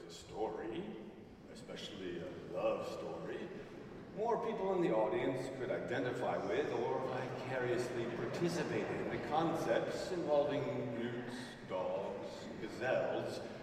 a story, especially a love story, more people in the audience could identify with or vicariously participate in the concepts involving newts, dogs, gazelles,